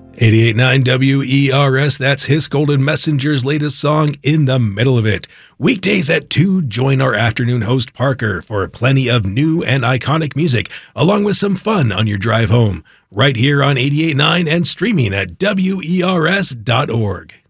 88.9 WERS, that's His Golden Messenger's latest song, In the Middle of It. Weekdays at 2, join our afternoon host Parker for plenty of new and iconic music, along with some fun on your drive home, right here on 88.9 and streaming at WERS.org.